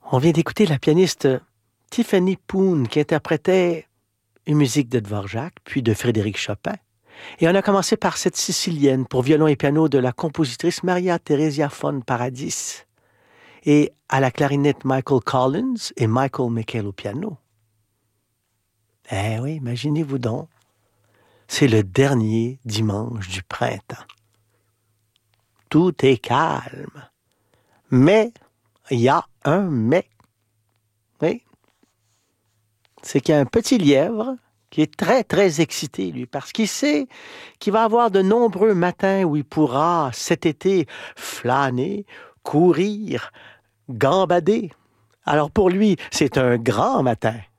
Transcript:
On vient d'écouter la pianiste Tiffany Poon qui interprétait une musique de Dvorak, puis de Frédéric Chopin. Et on a commencé par cette sicilienne pour violon et piano de la compositrice Maria Theresia von Paradis. Et à la clarinette Michael Collins et Michael Michael au piano. Eh oui, imaginez-vous donc. C'est le dernier dimanche du printemps. Tout est calme. Mais il y a un mais. Oui. C'est qu'il y a un petit lièvre qui est très, très excité, lui, parce qu'il sait qu'il va avoir de nombreux matins où il pourra, cet été, flâner, courir, gambader. Alors pour lui, c'est un grand matin.